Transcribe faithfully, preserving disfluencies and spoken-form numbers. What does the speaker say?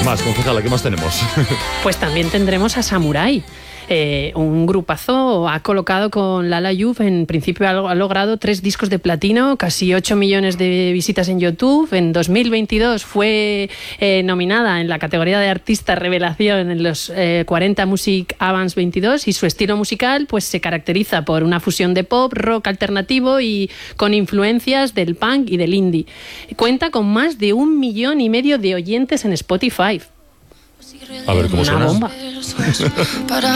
más, concejala, ¿qué más tenemos? Pues también tendremos a Samurai. Eh, un grupazo ha colocado con Lala Youf, en principio ha, ha logrado tres discos de platino, casi ocho millones de visitas en YouTube. En dos mil veintidós fue eh, nominada en la categoría de Artista Revelación en los eh, cuarenta Music Awards veintidós, y su estilo musical pues se caracteriza por una fusión de pop, rock alternativo y con influencias del punk y del indie. Cuenta con más de un millón y medio de oyentes en Spotify. A ver cómo Una suena. bomba.